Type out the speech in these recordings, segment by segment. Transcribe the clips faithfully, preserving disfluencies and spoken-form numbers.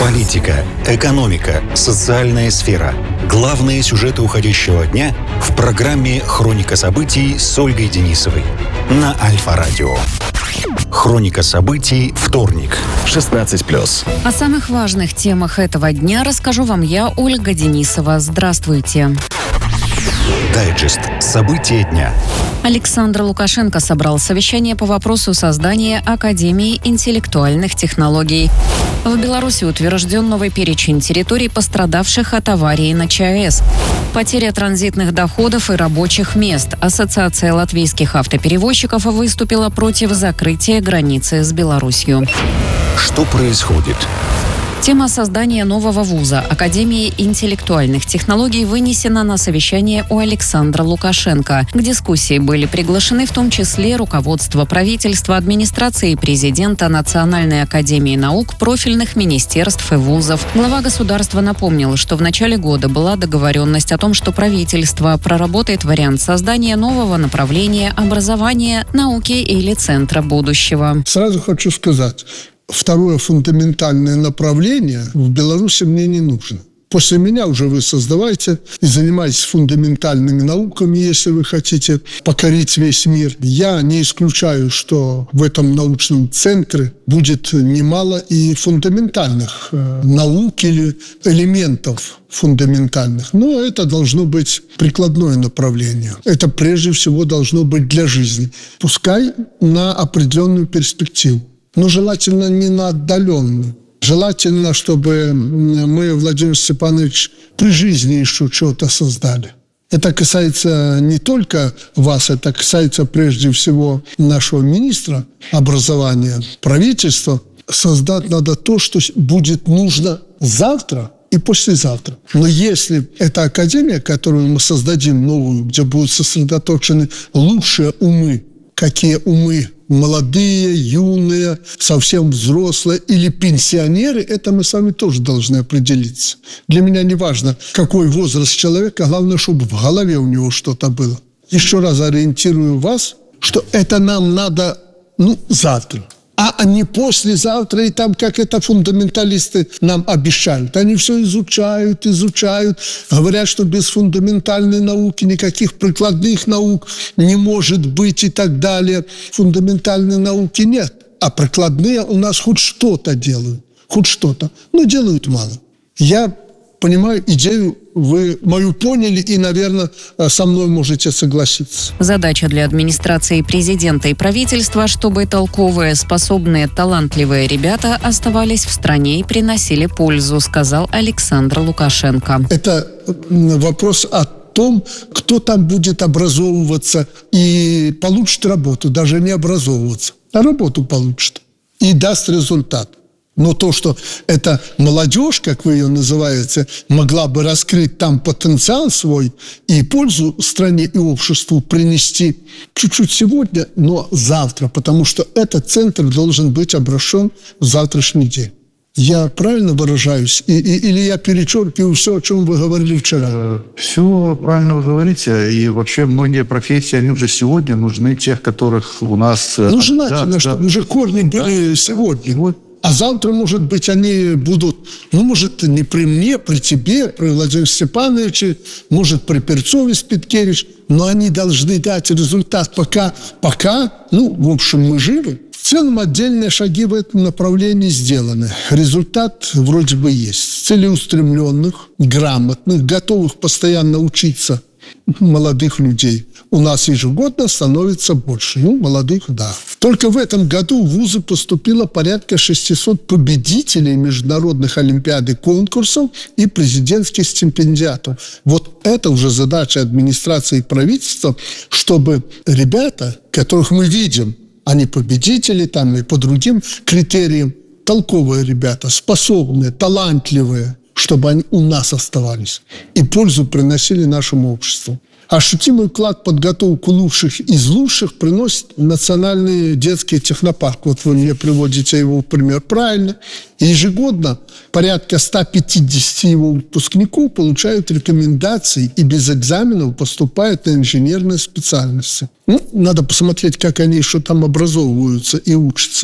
Политика, экономика, социальная сфера. Главные сюжеты уходящего дня в программе «Хроника событий» с Ольгой Денисовой на Альфа-радио. Хроника событий, вторник, шестнадцать плюс. О самых важных темах этого дня расскажу вам я, Ольга Денисова. Здравствуйте. Дайджест. События дня. Александр Лукашенко собрал совещание по вопросу создания Академии интеллектуальных технологий. В Беларуси утвержден новый перечень территорий, пострадавших от аварии на ЧАЭС. Потеря транзитных доходов и рабочих мест. Ассоциация латвийских автоперевозчиков выступила против закрытия границы с Беларусью. Что происходит? Тема создания нового вуза Академии интеллектуальных технологий вынесена на совещание у Александра Лукашенко. К дискуссии были приглашены в том числе руководство правительства, администрации президента, Национальной академии наук, профильных министерств и вузов. Глава государства напомнил, что в начале года была договоренность о том, что правительство проработает вариант создания нового направления образования, науки или центра будущего. Сразу хочу сказать, второе фундаментальное направление в Беларуси мне не нужно. После меня уже вы создавайте и занимайтесь фундаментальными науками, если вы хотите покорить весь мир. Я не исключаю, что в этом научном центре будет немало и фундаментальных э, наук или элементов фундаментальных. Но это должно быть прикладное направление. Это прежде всего должно быть для жизни. Пускай на определенную перспективу. Но желательно не на отдаленную. Желательно, чтобы мы, Владимир Степанович, при жизни еще что-то создали. Это касается не только вас, это касается прежде всего нашего министра образования, правительства. Создать надо то, что будет нужно завтра и послезавтра. Но если эта академия, которую мы создадим новую, где будут сосредоточены лучшие умы, какие умы молодые, юные, совсем взрослые или пенсионеры, это мы с вами тоже должны определиться. Для меня не важно, какой возраст человека, главное, чтобы в голове у него что-то было. Еще раз ориентирую вас, что это нам надо, ну, завтра. А не послезавтра, и там, как это фундаменталисты нам обещают. Они все изучают, изучают, говорят, что без фундаментальной науки никаких прикладных наук не может быть и так далее. Фундаментальной науки нет, а прикладные у нас хоть что-то делают, хоть что-то, но делают мало. Я понимаю идею, вы мою поняли и, наверное, со мной можете согласиться. Задача для администрации президента и правительства, чтобы толковые, способные, талантливые ребята оставались в стране и приносили пользу, сказал Александр Лукашенко. Это вопрос о том, кто там будет образовываться и получит работу, даже не образовываться, а работу получит и даст результат. Но то, что эта молодежь, как вы ее называете, могла бы раскрыть там потенциал свой и пользу стране и обществу принести чуть-чуть сегодня, но завтра, потому что этот центр должен быть обращен в завтрашний день. Я правильно выражаюсь? И, и, или я перечеркиваю все, о чем вы говорили вчера? Все правильно вы говорите. И вообще многие профессии, они уже сегодня нужны, тех, которых у нас... Ну, желательно, да, чтобы да. уже корни были да. сегодня. Вот. А завтра, может быть, они будут, ну, может, не при мне, при тебе, при Владимире Степановиче, может, при Перцове Спиткевич, но они должны дать результат, пока, пока, ну, в общем, мы живы. В целом, отдельные шаги в этом направлении сделаны. Результат вроде бы есть. Целеустремленных, грамотных, готовых постоянно учиться молодых людей у нас ежегодно становится больше. Ну, молодых, да. Только в этом году в вузы поступило порядка шестисот победителей международных олимпиад и конкурсов и президентских стипендиатов. Вот это уже задача администрации и правительства, чтобы ребята, которых мы видим, они победители там и по другим критериям, толковые ребята, способные, талантливые, чтобы они у нас оставались и пользу приносили нашему обществу. Ощутимый вклад в подготовку лучших из лучших приносит Национальный детский технопарк. Вот вы мне приводите его в пример. Правильно. Ежегодно порядка ста пятидесяти его выпускников получают рекомендации и без экзаменов поступают на инженерные специальности. Ну, надо посмотреть, как они еще там образовываются и учатся.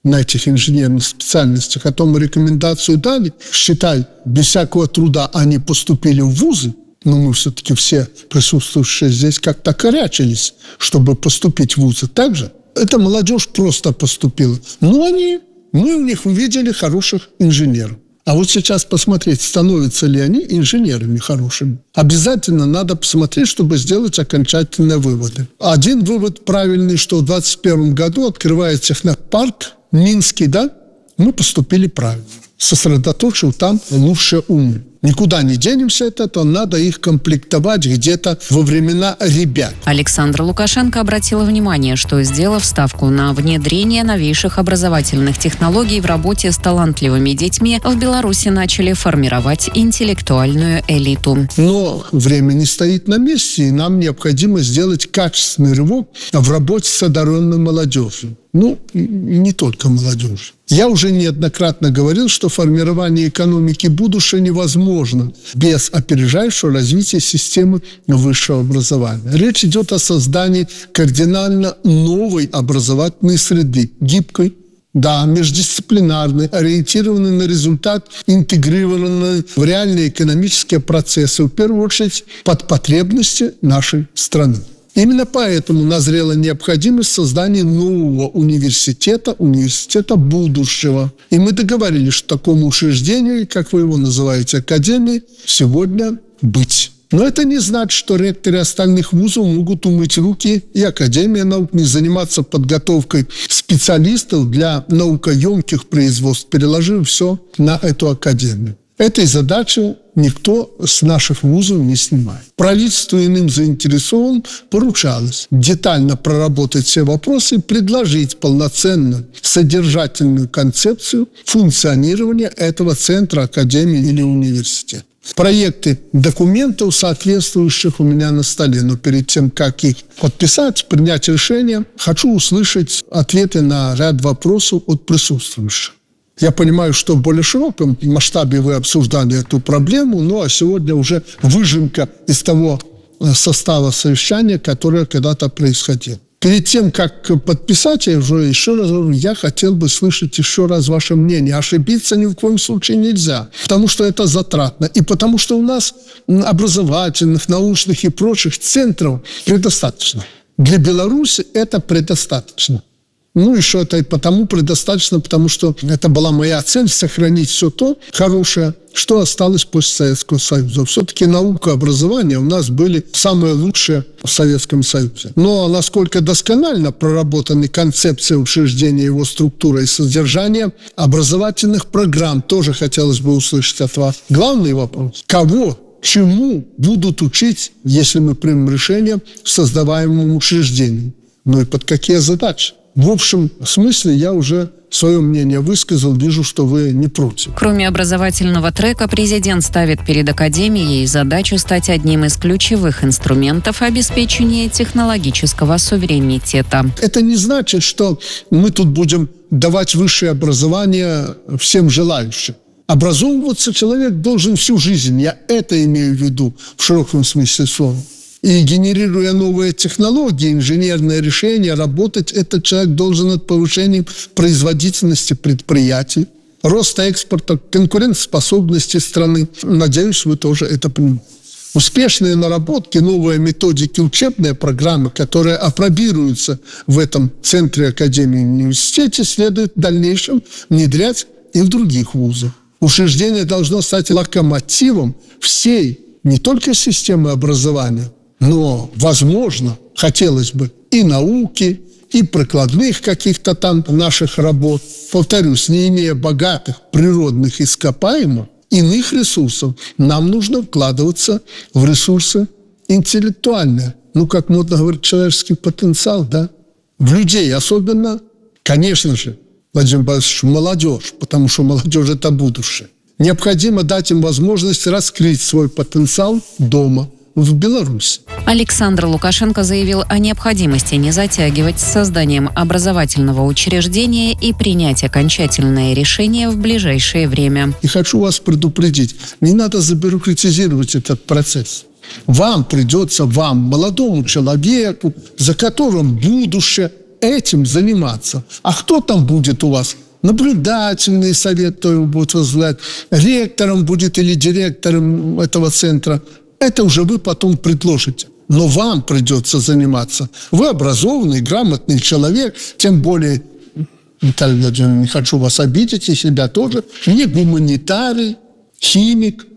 на этих инженерных специальностях, а то мы рекомендацию дали, считай, без всякого труда они поступили в вузы, но мы все-таки все присутствующие здесь как-то корячились, чтобы поступить в вузы. Так же? Эта молодежь просто поступила. Ну, они, мы у них увидели хороших инженеров. А вот сейчас посмотреть, становятся ли они инженерами хорошими. Обязательно надо посмотреть, чтобы сделать окончательные выводы. Один вывод правильный, что в двадцать первом году открывает технопарк Минский, да? Мы поступили правильно. Сосредоточил там лучшие умы. Никуда не денемся от этого, надо их комплектовать где-то во времена ребят. Александр Лукашенко обратил внимание, что, сделав ставку на внедрение новейших образовательных технологий в работе с талантливыми детьми, в Беларуси начали формировать интеллектуальную элиту. Но время не стоит на месте, и нам необходимо сделать качественный рывок в работе с одаренной молодежью. Ну, не только молодежь. Я уже неоднократно говорил, что формирование экономики будущего невозможно без опережающего развития системы высшего образования. Речь идет о создании кардинально новой образовательной среды, гибкой, да, междисциплинарной, ориентированной на результат, интегрированной в реальные экономические процессы, в первую очередь под потребности нашей страны. Именно поэтому назрела необходимость создания нового университета, университета будущего. И мы договорились, что такому учреждению, как вы его называете, академией, сегодня быть. Но это не значит, что ректоры остальных вузов могут умыть руки, и Академия наук не заниматься подготовкой специалистов для наукоемких производств, переложив все на эту академию. Этой задачи никто с наших вузов не снимает. Правительству и иным заинтересованным поручалось детально проработать все вопросы и предложить полноценную содержательную концепцию функционирования этого центра, академии или университета. Проекты документов соответствующих у меня на столе, но перед тем, как их подписать, принять решение, хочу услышать ответы на ряд вопросов от присутствующих. Я понимаю, что в более широком масштабе вы обсуждали эту проблему, ну а сегодня уже выжимка из того состава совещания, которое когда-то происходило. Перед тем, как подписать, я уже еще раз говорю, я хотел бы слышать еще раз ваше мнение. Ошибиться ни в коем случае нельзя, потому что это затратно. И потому что у нас образовательных, научных и прочих центров предостаточно. Для Беларуси это предостаточно. Ну, еще это и потому предостаточно, потому что это была моя цель – сохранить все то хорошее, что осталось после Советского Союза. Все-таки наука и образование у нас были самые лучшие в Советском Союзе. Но насколько досконально проработаны концепция учреждения, его структура и содержание образовательных программ, тоже хотелось бы услышать от вас. Главный вопрос – кого, чему будут учить, если мы примем решение в создаваемом учреждении? Ну и под какие задачи? В общем смысле я уже свое мнение высказал, вижу, что вы не против. Кроме образовательного трека, президент ставит перед Академией задачу стать одним из ключевых инструментов обеспечения технологического суверенитета. Это не значит, что мы тут будем давать высшее образование всем желающим. Образовываться человек должен всю жизнь, я это имею в виду в широком смысле слова. И генерируя новые технологии, инженерные решения, работать этот человек должен над повышением производительности предприятий, роста экспорта, конкурентоспособности страны. Надеюсь, вы тоже это понимаете. Успешные наработки, новые методики, учебные программы, которые апробируются в этом центре, академии, университете, следует в дальнейшем внедрять и в других вузах. Учреждение должно стать локомотивом всей не только системы образования, но, возможно, хотелось бы и науки, и прикладных каких-то там наших работ. Повторюсь, не имея богатых природных ископаемых, иных ресурсов, нам нужно вкладываться в ресурсы интеллектуальные. Ну, как модно говорить, человеческий потенциал, да? В людей особенно, конечно же, Владимир Борисович, молодежь, потому что молодежь – это будущее. Необходимо дать им возможность раскрыть свой потенциал дома, в Беларуси. Александр Лукашенко заявил о необходимости не затягивать с созданием образовательного учреждения и принять окончательное решение в ближайшее время. И хочу вас предупредить, не надо забюрократизировать этот процесс. Вам придется, вам, молодому человеку, за которым будущее, этим заниматься. А кто там будет у вас наблюдательный совет, кто его будет возглавлять, ректором будет или директором этого центра. Это уже вы потом предложите. Но вам придется заниматься. Вы образованный, грамотный человек, тем более, Виталий Владимирович, не хочу вас обидеть, и себя тоже, не гуманитарий, химик.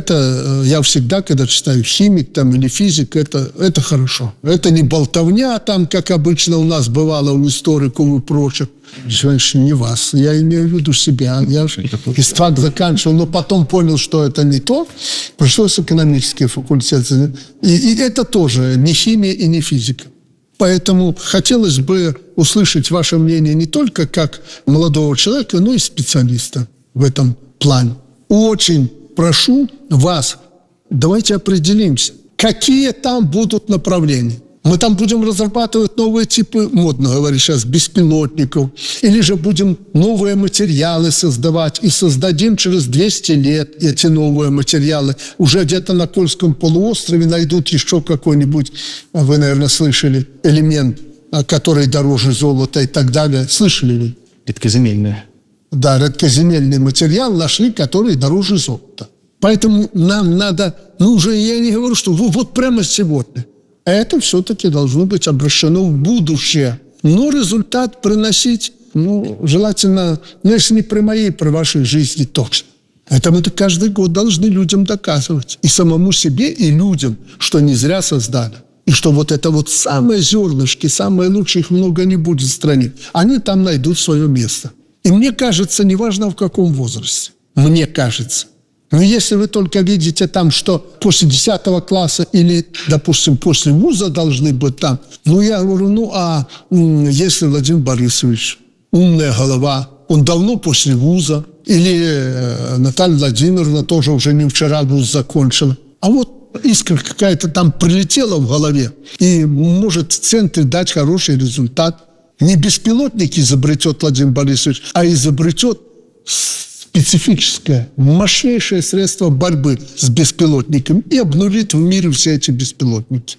Это я всегда, когда читаю химик там, или физик, это, это хорошо. Это не болтовня там, как обычно у нас бывало у историков и прочих. Конечно, не вас. Я имею в виду себя. Я истфак заканчивал, но потом понял, что это не то. Пришлось экономический факультет. И, и это тоже не химия и не физика. Поэтому хотелось бы услышать ваше мнение не только как молодого человека, но и специалиста в этом плане. Очень прошу вас, давайте определимся, какие там будут направления. Мы там будем разрабатывать новые типы, модно говорить сейчас, беспилотников, или же будем новые материалы создавать, и создадим через двести лет эти новые материалы. Уже где-то на Кольском полуострове найдут еще какой-нибудь, вы, наверное, слышали, элемент, который дороже золота и так далее. Слышали ли? Редкоземельный. Да, редкоземельный материал нашли, который дороже золота. Поэтому нам надо, ну уже я не говорю, что вот прямо сегодня. Это все-таки должно быть обращено в будущее. Но результат приносить, ну, желательно, ну, если не при моей, при вашей жизни точно. Это мы каждый год должны людям доказывать. И самому себе, и людям, что не зря создали. И что вот это вот самые зернышки, самые лучшие, их много не будет в стране. Они там найдут свое место. И мне кажется, неважно в каком возрасте. Мне кажется. Но если вы только видите там, что после десятого класса или, допустим, после вуза должны быть там, ну, я говорю, ну, а если Владимир Борисович умная голова, он давно после вуза, или э, Наталья Владимировна тоже уже не вчера вуз закончила, а вот искра какая-то там прилетела в голове и может в центре дать хороший результат. Не беспилотник изобретет Владимир Борисович, а изобретет специфическое, мощнейшее средство борьбы с беспилотниками и обнулит в мире все эти беспилотники.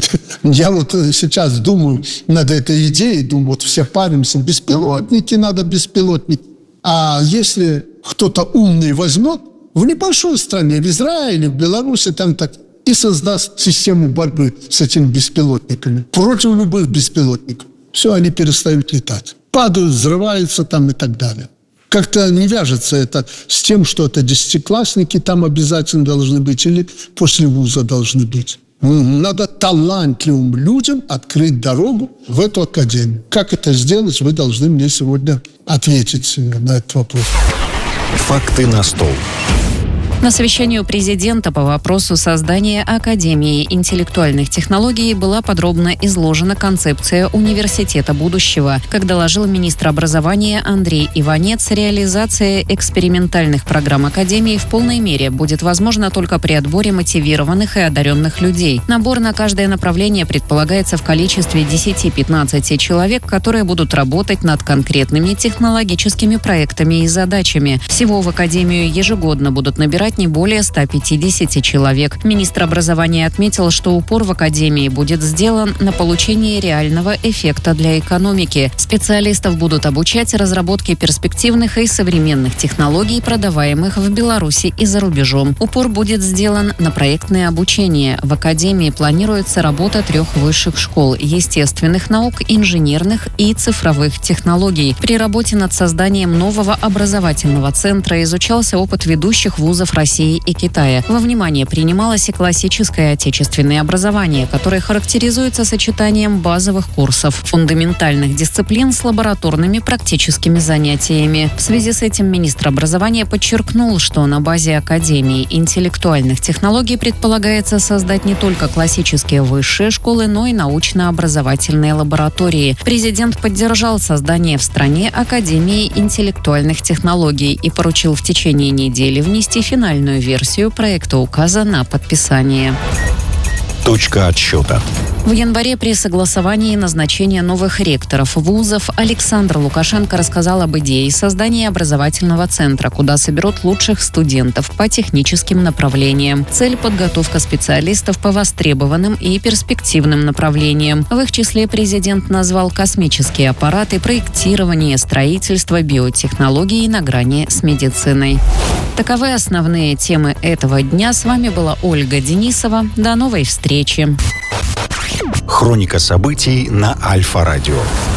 Я вот сейчас думаю над этой идеей, думаю, вот все паримся, беспилотники, надо беспилотники. А если кто-то умный возьмет в небольшой стране, в Израиле, в Беларуси, там так, и создаст систему борьбы с этими беспилотниками, против любых беспилотников, все, они перестают летать. Падают, взрываются там и так далее. Как-то не вяжется это с тем, что это десятиклассники там обязательно должны быть или после вуза должны быть. Надо талантливым людям открыть дорогу в эту академию. Как это сделать, вы должны мне сегодня ответить на этот вопрос. Факты на стол. На совещании у президента по вопросу создания Академии интеллектуальных технологий была подробно изложена концепция университета будущего. Как доложил министр образования Андрей Иванец, реализация экспериментальных программ Академии в полной мере будет возможна только при отборе мотивированных и одаренных людей. Набор на каждое направление предполагается в количестве десяти-пятнадцати человек, которые будут работать над конкретными технологическими проектами и задачами. Всего в Академию ежегодно будут набирать не более ста пятидесяти человек. Министр образования отметил, что упор в Академии будет сделан на получение реального эффекта для экономики. Специалистов будут обучать разработке перспективных и современных технологий, продаваемых в Беларуси и за рубежом. Упор будет сделан на проектное обучение. В Академии планируется работа трех высших школ – естественных наук, инженерных и цифровых технологий. При работе над созданием нового образовательного центра изучался опыт ведущих вузов России и Китая. Во внимание принималось и классическое отечественное образование, которое характеризуется сочетанием базовых курсов, фундаментальных дисциплин с лабораторными практическими занятиями. В связи с этим министр образования подчеркнул, что на базе Академии интеллектуальных технологий предполагается создать не только классические высшие школы, но и научно-образовательные лаборатории. Президент поддержал создание в стране Академии интеллектуальных технологий и поручил в течение недели внести финансовую финальную версию проекта указа на подписание. Точка отсчета. В январе при согласовании назначения новых ректоров вузов Александр Лукашенко рассказал об идее создания образовательного центра, куда соберут лучших студентов по техническим направлениям. Цель – подготовка специалистов по востребованным и перспективным направлениям. В их числе президент назвал космические аппараты, проектирование, строительство, биотехнологии на грани с медициной. Таковы основные темы этого дня. С вами была Ольга Денисова. До новой встречи. Хроника событий на Альфа-радио.